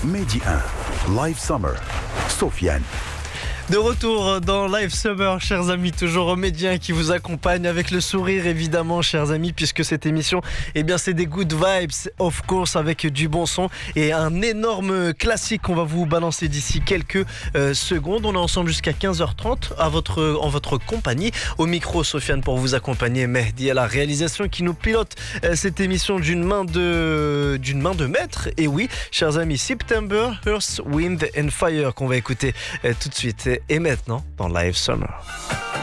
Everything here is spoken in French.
Mehdi 1, Live Summer, Sofiane. De retour dans Live Summer, chers amis, toujours Médien qui vous accompagne avec le sourire évidemment, chers amis, puisque cette émission, eh bien c'est des good vibes, of course, avec du bon son et un énorme classique qu'on va vous balancer d'ici quelques secondes. On est ensemble jusqu'à 15h30 en votre compagnie. Au micro, Sofiane pour vous accompagner, Mehdi à la réalisation qui nous pilote cette émission d'une main de maître. Et oui, chers amis, September, Earth, Wind and Fire qu'on va écouter tout de suite. Et maintenant, dans Live Summer.